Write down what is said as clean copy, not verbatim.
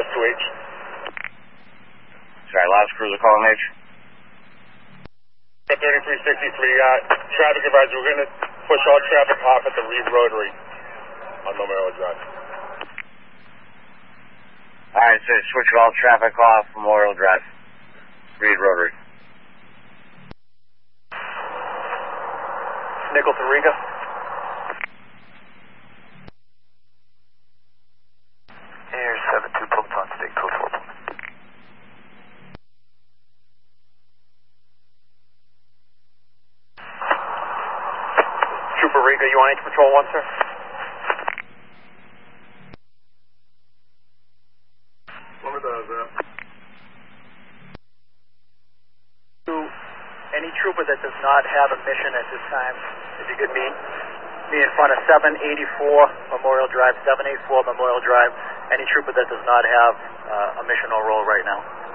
2H. Sorry, last cruiser calling H. 3363, traffic advisory. We're going to push all traffic off at the Reed Rotary on Memorial Drive. Alright, so switch all traffic off Memorial Drive. Reed Rotary. Nickel to Riga. Air 72 Proton, stay code 4. Trooper Riga, you on H Patrol 1, sir? Any trooper that does not have a mission at this time, if you could meet me in front of 784 Memorial Drive, 784 Memorial Drive. Any trooper that does not have a mission or role right now.